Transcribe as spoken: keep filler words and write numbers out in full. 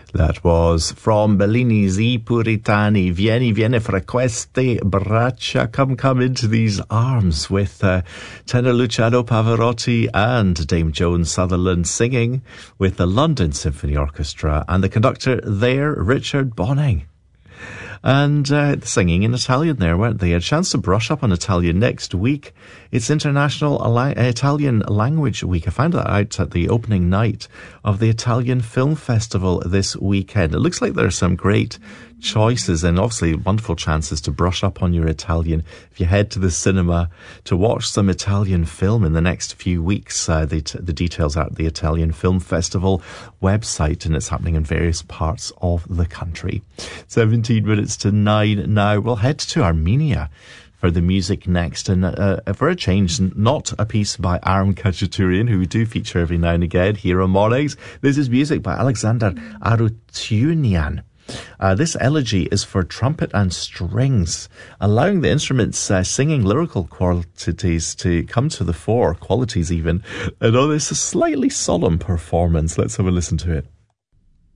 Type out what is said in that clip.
That was from Bellini's I Puritani. Vieni, vieni fra queste braccia. Come, come into these arms, with uh, tenor Luciano Pavarotti and Dame Joan Sutherland singing with the London Symphony Orchestra and the conductor there, Richard Bonning. And uh, singing in Italian there, weren't they? A chance to brush up on Italian next week. It's International Italian Language Week. I found that out at the opening night of the Italian Film Festival this weekend. It looks like there are some great choices and obviously wonderful chances to brush up on your Italian if you head to the cinema to watch some Italian film in the next few weeks. Uh, the, t- the details are at the Italian Film Festival website, and it's happening in various parts of the country. seventeen minutes to nine now. We'll head to Armenia for the music next, and uh, for a change, not a piece by Aram Khachaturian, who we do feature every now and again here on Mornings. This is music by Alexander Arutyunian. Uh, this elegy is for trumpet and strings, allowing the instruments uh, singing lyrical qualities to come to the fore, qualities even, and on this slightly solemn performance. Let's have a listen to it.